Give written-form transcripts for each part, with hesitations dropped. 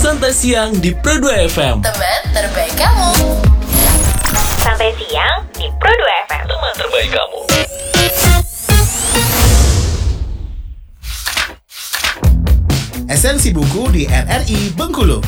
Santai Siang di Pro 2 FM. Teman terbaik kamu. Santai Siang di Pro 2 FM. Teman terbaik kamu. Esensi buku di RRI Bengkulu.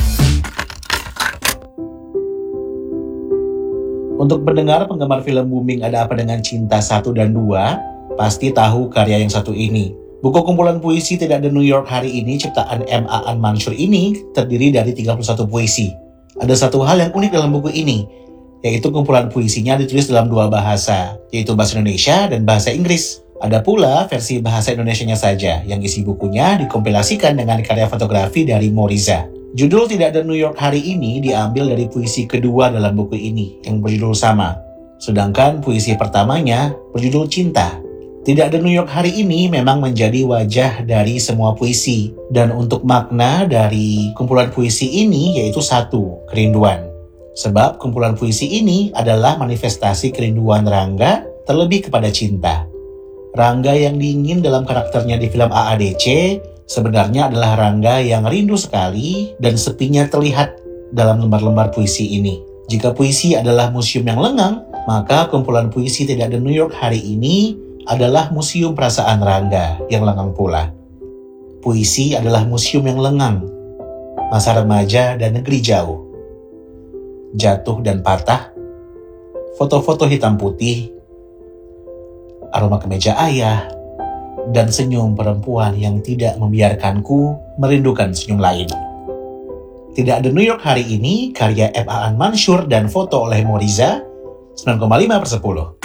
Untuk pendengar penggemar film booming Ada Apa Dengan Cinta 1 dan 2, pasti tahu karya yang satu ini. Buku kumpulan puisi Tidak Ada New York Hari Ini ciptaan M. Aan Mansur ini terdiri dari 31 puisi. Ada satu hal yang unik dalam buku ini, yaitu kumpulan puisinya ditulis dalam dua bahasa, yaitu bahasa Indonesia dan bahasa Inggris. Ada pula versi bahasa Indonesianya saja, yang isi bukunya dikompilasikan dengan karya fotografi dari Moriza. Judul Tidak Ada New York Hari Ini diambil dari puisi kedua dalam buku ini, yang berjudul sama. Sedangkan puisi pertamanya berjudul Cinta. Tidak Ada New York Hari Ini memang menjadi wajah dari semua puisi. Dan untuk makna dari kumpulan puisi ini yaitu satu, kerinduan. Sebab kumpulan puisi ini adalah manifestasi kerinduan Rangga terlebih kepada cinta. Rangga yang diingin dalam karakternya di film AADC sebenarnya adalah Rangga yang rindu sekali dan sepinya terlihat dalam lembar-lembar puisi ini. Jika puisi adalah museum yang lengang, maka kumpulan puisi Tidak Ada New York Hari Ini adalah museum perasaan Rangga yang lengang pula. Puisi adalah museum yang lengang, masa remaja dan negeri jauh. Jatuh dan patah, foto-foto hitam putih, aroma kemeja ayah, dan senyum perempuan yang tidak membiarkanku merindukan senyum lain. Tidak Ada New York Hari Ini, karya M. Aan Mansur dan foto oleh Moriza, 9,5/10.